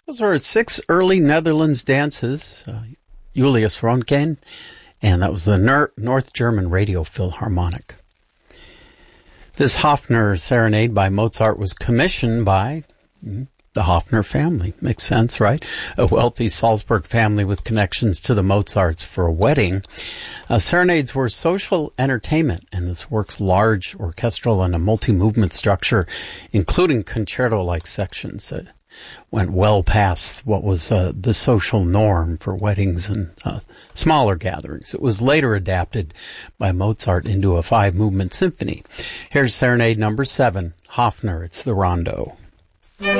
Those were 6 early Netherlands dances, Julius Ronken, and that was the North German Radio Philharmonic. This Hofner serenade by Mozart was commissioned by the Hofner family. Makes sense, right? A wealthy Salzburg family with connections to the Mozarts for a wedding. Serenades were social entertainment, and this work's large orchestral and a multi-movement structure, including concerto-like sections, went well past what was the social norm for weddings and smaller gatherings. It was later adapted by Mozart into a 5-movement symphony. Here's Serenade number 7, Hofner. It's the Rondo.